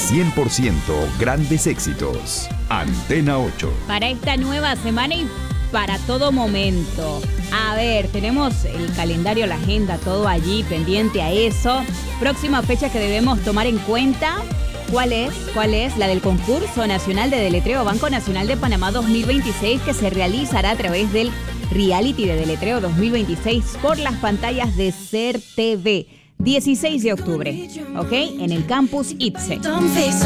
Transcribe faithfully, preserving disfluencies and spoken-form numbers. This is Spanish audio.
cien por ciento grandes éxitos. Antena ocho. Para esta nueva semana y para todo momento. A ver, tenemos el calendario, la agenda, todo allí pendiente a eso. Próxima fecha que debemos tomar en cuenta. ¿Cuál es? ¿Cuál es? La del concurso nacional de deletreo Banco Nacional de Panamá dos mil veintiséis, que se realizará a través del Reality de Deletreo dos mil veintiséis por las pantallas de S E R T V. dieciséis de octubre, ¿ok? En el campus I P S E.